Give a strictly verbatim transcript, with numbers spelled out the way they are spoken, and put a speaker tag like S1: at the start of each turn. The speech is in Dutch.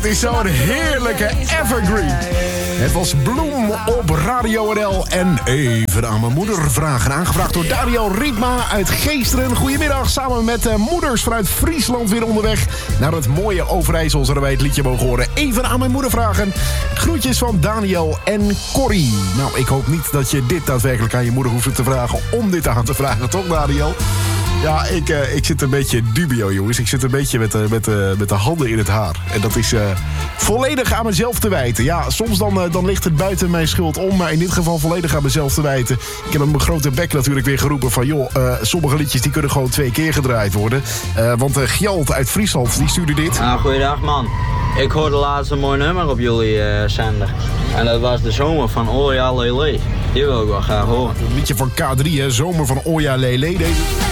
S1: is zo'n heerlijke evergreen. Het was Bloem op Radio N L. En even aan mijn moeder vragen. Aangevraagd door Dario Rietma uit Geesteren. Goedemiddag, samen met uh, moeders vanuit Friesland weer onderweg naar het mooie Overijssel. Zodat wij het liedje mogen horen. Even aan mijn moeder vragen. Groetjes van Daniel en Corrie. Nou, ik hoop niet dat je dit daadwerkelijk aan je moeder hoeft te vragen om dit aan te vragen, toch Daniel? Ja, ik, uh, ik zit een beetje dubio, jongens. Ik zit een beetje met, uh, met, uh, met de handen in het haar. En dat is uh, volledig aan mezelf te wijten. Ja, soms dan, uh, dan ligt het buiten mijn schuld om. Maar in dit geval volledig aan mezelf te wijten. Ik heb mijn grote bek natuurlijk weer geroepen van... joh, uh, sommige liedjes die kunnen gewoon twee keer gedraaid worden. Uh, want uh, Gjalt uit Friesland, die stuurde dit.
S2: Ah, goeiedag man. Ik hoorde laatst een mooi nummer op jullie uh, zender. En dat was De Zomer van Oja Lele. Die wil ik wel graag horen.
S1: Een liedje van K drie, hè. Zomer van Oja Lele. Deze...